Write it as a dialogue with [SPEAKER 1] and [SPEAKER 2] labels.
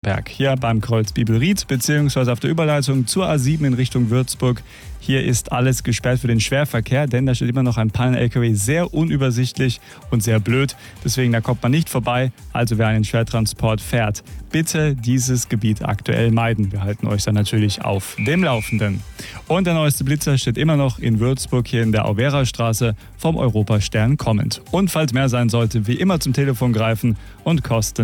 [SPEAKER 1] Schellenberg, hier beim Kreuz Bibelried bzw. auf der Überleitung zur A7 in Richtung Würzburg. Hier ist alles gesperrt für den Schwerverkehr, denn da steht immer noch ein Pannen-LKW, sehr unübersichtlich und sehr blöd. Deswegen, da kommt man nicht vorbei. Also wer einen Schwertransport fährt, bitte dieses Gebiet aktuell meiden. Wir halten euch dann natürlich auf dem Laufenden. Und der neueste Blitzer steht immer noch in Würzburg, hier in der Auvera-Straße, vom Europastern kommend. Und falls mehr sein sollte, wie immer zum Telefon greifen und kosten